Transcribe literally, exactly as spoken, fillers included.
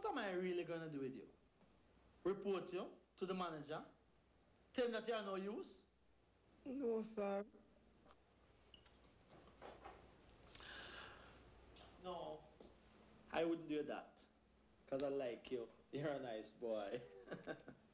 what am I really going to do with you? Report you to the manager? Tell him that you are no use? No, sir. No. I wouldn't do that. Because I like you. You're a nice boy.